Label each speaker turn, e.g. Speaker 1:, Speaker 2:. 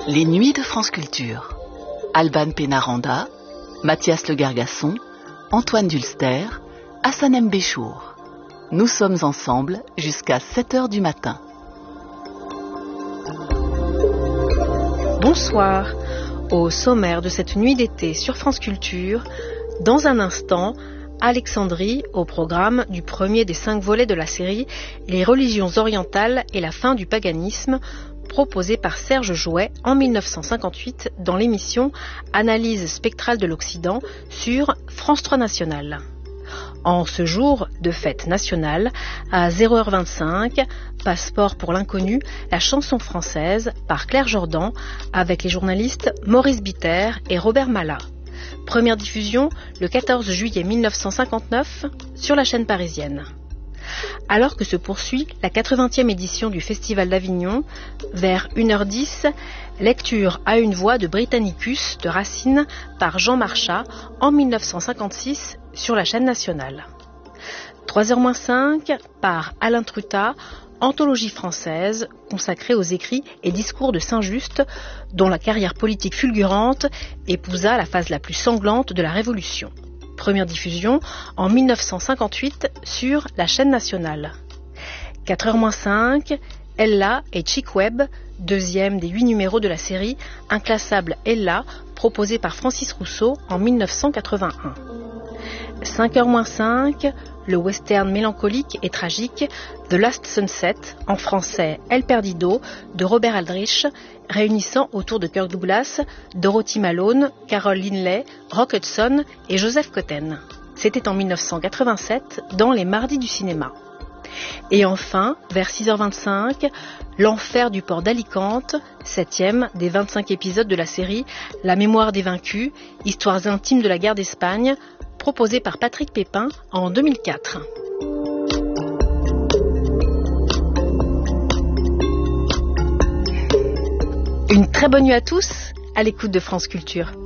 Speaker 1: Les Nuits de France Culture. Alban Pénaranda, Mathias Le Gargasson, Antoine Dulster, Hassanem Béchour. Nous sommes ensemble jusqu'à 7h du matin.
Speaker 2: Bonsoir. Au sommaire de cette nuit d'été sur France Culture, dans un instant, Alexandrie au programme du premier des 5 volets de la série Les religions orientales et la fin du paganisme, proposé par Serge Jouet en 1958 dans l'émission Analyse spectrale de l'Occident sur France 3 National. En ce jour de fête nationale, à 0h25, Passeport pour l'inconnu, la chanson française par Claire Jordan avec les journalistes Maurice Bitter et Robert Mallat. Première diffusion le 14 juillet 1959 sur la chaîne parisienne. Alors que se poursuit la 80e édition du Festival d'Avignon, vers 1h10, lecture à une voix de Britannicus de Racine par Jean Marchas en 1956 sur la chaîne nationale. 3h-5 par Alain Trutat, anthologie française consacrée aux écrits et discours de Saint-Just, dont la carrière politique fulgurante épousa la phase la plus sanglante de la Révolution. Première diffusion en 1958 sur la chaîne nationale. 4h-5, Ella et Chick Webb, deuxième des 8 numéros de la série Inclassable Ella, proposé par Francis Rousseau en 1981. 5h-5, le western mélancolique et tragique The Last Sunset, en français El Perdido, de Robert Aldrich, réunissant autour de Kirk Douglas, Dorothy Malone, Carol Linley, Rock Hudson et Joseph Cotten. C'était en 1987 dans les Mardis du cinéma. Et enfin, vers 6h25, L'Enfer du port d'Alicante, 7e des 25 épisodes de la série La mémoire des vaincus, histoires intimes de la guerre d'Espagne, proposé par Patrick Pépin en 2004. Une très bonne nuit à tous, à l'écoute de France Culture.